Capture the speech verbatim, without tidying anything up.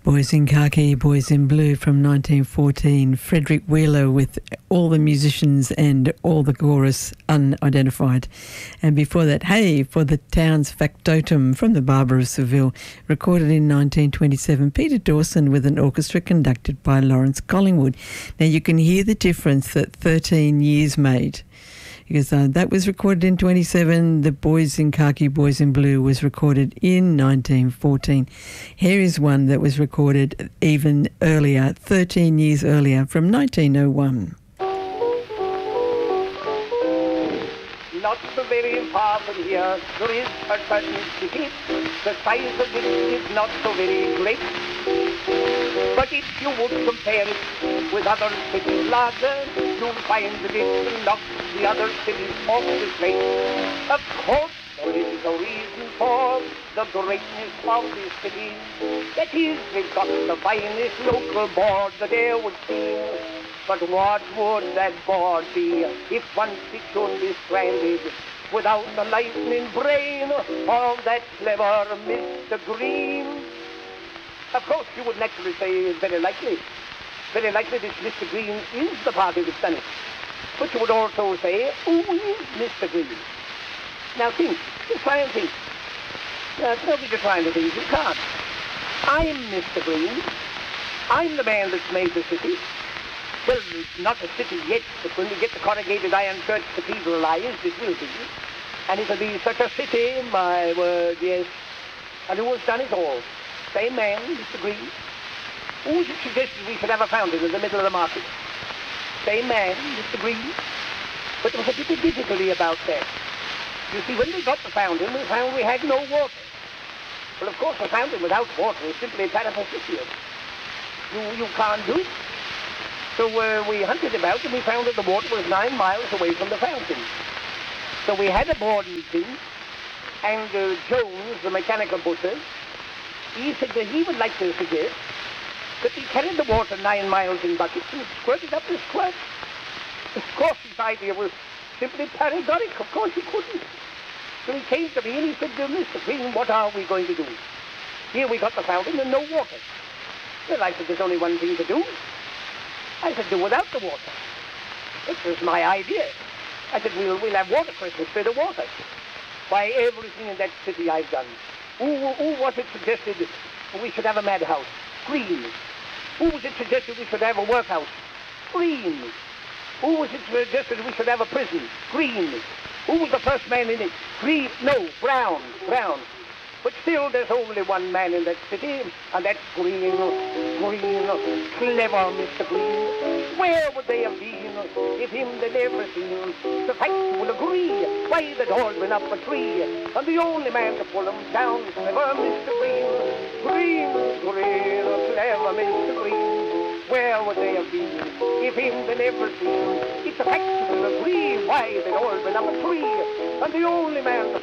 Boys in Khaki, Boys in Blue from nineteen fourteen. Frederick Wheeler with all the musicians and all the chorus unidentified. And before that, Hey for the Town's Factotum from the Barber of Seville, recorded in nineteen twenty-seven. Peter Dawson with an orchestra conducted by Lawrence Collingwood. Now you can hear the difference that thirteen years made. Because uh, that was recorded in twenty-seven. The Boys in Khaki, Boys in Blue was recorded in nineteen fourteen. Here is one that was recorded even earlier, thirteen years earlier, from nineteen oh one. Not so very far from here, there is a certain city. The size of it is not so very great. But if you would compare it with other cities larger, you'll find that it knocks the other cities off the slate. Of course, there is a reason for the greatness of this city. That is, they've got the finest local board that ever would see. But what would that board be if once it should be stranded without the lightning brain of that clever Mister Green? Of course, you would naturally say, very likely. Very likely this Mister Green is the party that's done it. But you would also say, who is Mister Green? Now think, just try and think. Now, it's no good you're trying to think, you can't. I'm Mister Green. I'm the man that's made the city. Well, it's not a city yet, but when we get the corrugated iron church cathedralized, it will be. And it'll be such a city, my word, yes. And who has done it all? Same man, Mister Green. Who was it suggested we should have a fountain in the middle of the market? Same man, Mister Green. But there was a bit of difficulty about that. You see, when we got the fountain, we found we had no water. Well, of course, a fountain without water is simply paraphysical. You, you can't do it. So uh, we hunted about and we found that the water was nine miles away from the fountain. So we had a board meeting, and uh, Jones, the mechanical butcher, he said that he would like to suggest that we carried the water nine miles in buckets and squirted up the squirt. Of course, his idea was simply paregoric. Of course, he couldn't. So he came to me and he said, Mister Green, what are we going to do? Here we got the fountain and no water. Well, I said, there's only one thing to do. I said, do without the water. This was my idea. I said, we'll, we'll have water Christmas instead of water. Why, everything in that city I've done. Who, who was it suggested we should have a madhouse? Green. Who was it suggested we should have a workhouse? Green. Who was it suggested we should have a prison? Green. Who was the first man in it? Green. No, Brown. Brown. But still, there's only one man in that city, and that's Green, Green, clever Mister Green. Where would they have been if him they'd never seen? The facts will agree, why they'd all been up a tree, and the only man to pull them down, clever Mister Green. Green, Green, clever Mister Green. Where would they have been if him they'd never seen? If the facts will agree, why they'd all been up a tree, and the only man to